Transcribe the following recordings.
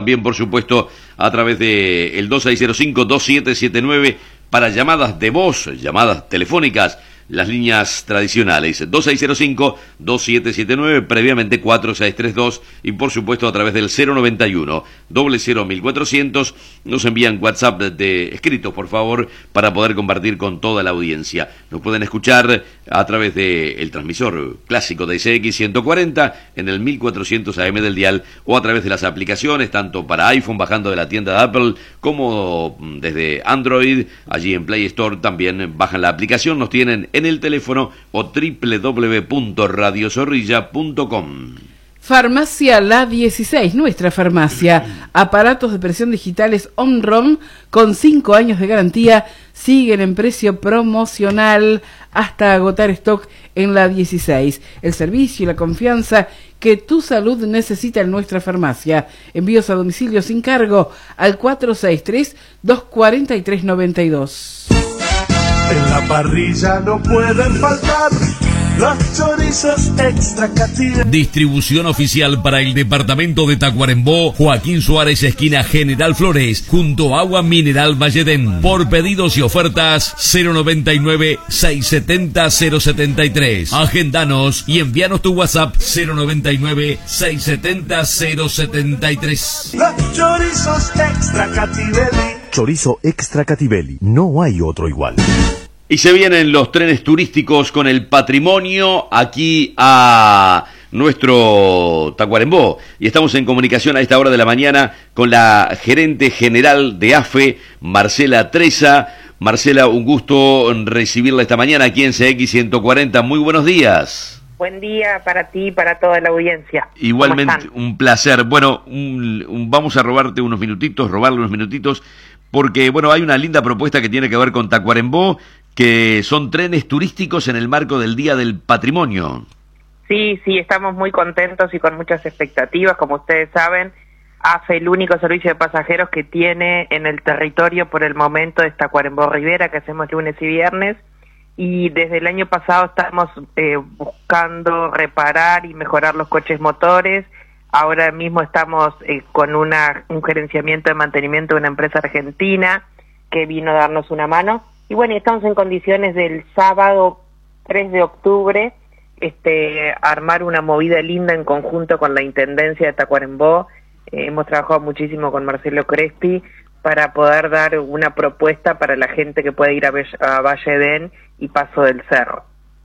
también, por supuesto, a través de el 2605-2779 para llamadas de voz, llamadas telefónicas, las líneas tradicionales 2605-2779, previamente 4632 y por supuesto a través del 091-001400 nos envían WhatsApp de escritos, por favor, para poder compartir con toda la audiencia. Nos pueden escuchar a través del transmisor clásico de CX140 en el 1400 AM del dial o a través de las aplicaciones, tanto para iPhone bajando de la tienda de Apple como desde Android, allí en Play Store también bajan la aplicación, nos tienen en el teléfono o www.radiozorrilla.com. Farmacia La 16, nuestra farmacia. Aparatos de presión digitales Omron con 5 años de garantía siguen en precio promocional hasta agotar stock en La 16. El servicio y la confianza que tu salud necesita en nuestra farmacia. Envíos a domicilio sin cargo al 463-243-92. En la parrilla no pueden faltar los chorizos extra Cativelli. Distribución oficial para el departamento de Tacuarembó, Joaquín Suárez, esquina General Flores, junto a Agua Mineral Valledén. Por pedidos y ofertas, 099-670-073. Agendanos y envíanos tu WhatsApp, 099-670-073. Los chorizos extra Cativelli. Chorizo extra Cativelli, no hay otro igual. Y se vienen los trenes turísticos con el patrimonio aquí a nuestro Tacuarembó. Y estamos en comunicación a esta hora de la mañana con la gerente general de AFE, Marcela Treza. Marcela, un gusto recibirla esta mañana aquí en CX140. Muy buenos días. Buen día para ti y para toda la audiencia. Igualmente, un placer. Bueno, vamos a robarle unos minutitos, porque, bueno, hay una linda propuesta que tiene que ver con Tacuarembó, que son trenes turísticos en el marco del Día del Patrimonio. Sí, estamos muy contentos y con muchas expectativas. Como ustedes saben, AFE, el único servicio de pasajeros que tiene en el territorio por el momento es Tacuarembó Rivera, que hacemos lunes y viernes, y desde el año pasado estamos buscando reparar y mejorar los coches motores. Ahora mismo estamos con un gerenciamiento de mantenimiento de una empresa argentina que vino a darnos una mano. Y bueno, estamos en condiciones del sábado 3 de octubre armar una movida linda en conjunto con la Intendencia de Tacuarembó. Hemos trabajado muchísimo con Marcelo Crespi para poder dar una propuesta para la gente que puede ir a Valledén y Paso del Cerro.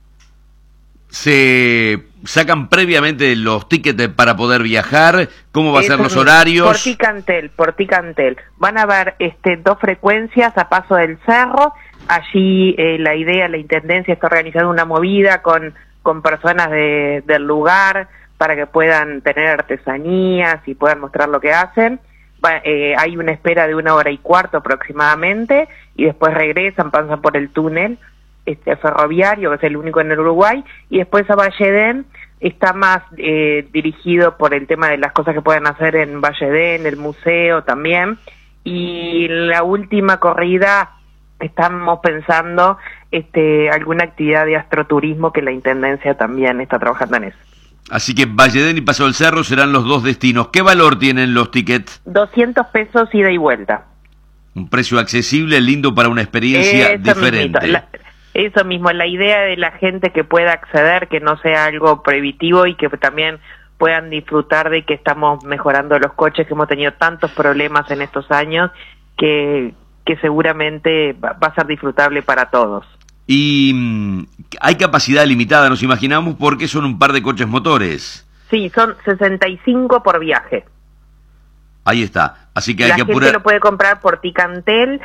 ¿Se sacan previamente los tickets para poder viajar? ¿Cómo va a ser los horarios? Por Ticantel. Van a haber 2 frecuencias a Paso del Cerro. Allí la Intendencia está organizando una movida con personas del lugar para que puedan tener artesanías y puedan mostrar lo que hacen. Hay una espera de 1 hora y cuarto aproximadamente y después regresan, pasan por el túnel ferroviario, que es el único en el Uruguay, y después a Valledén está más dirigido por el tema de las cosas que pueden hacer en Valledén, el museo también, y la última corrida estamos pensando alguna actividad de astroturismo que la Intendencia también está trabajando en eso. Así que Valledén y Paso del Cerro serán los 2 destinos. ¿Qué valor tienen los tickets? 200 pesos ida y vuelta. Un precio accesible, lindo para una experiencia diferente. Eso mismo, la idea de la gente que pueda acceder, que no sea algo prohibitivo y que también puedan disfrutar de que estamos mejorando los coches, que hemos tenido tantos problemas en estos años, que seguramente va a ser disfrutable para todos. Y hay capacidad limitada, nos imaginamos, porque son un par de coches motores. Sí, son 65 por viaje. Ahí está, así que hay que apurar. La gente lo puede comprar por Ticantel,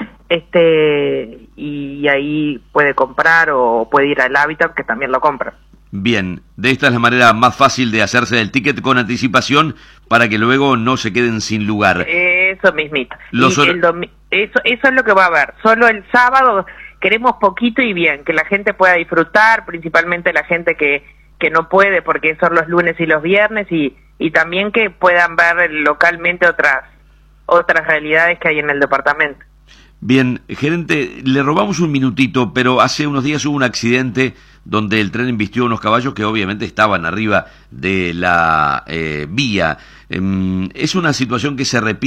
y ahí puede comprar o puede ir al Hábitat, que también lo compra. Bien, de esta es la manera más fácil de hacerse del ticket con anticipación para que luego no se queden sin lugar. Eso mismito. Eso es lo que va a haber. Solo el sábado queremos poquito y bien, que la gente pueda disfrutar, principalmente la gente que no puede porque son los lunes y los viernes, y también que puedan ver localmente otras realidades que hay en el departamento. Bien, gerente, le robamos un minutito, pero hace unos días hubo un accidente donde el tren embistió unos caballos que obviamente estaban arriba de la vía. Es una situación que se repite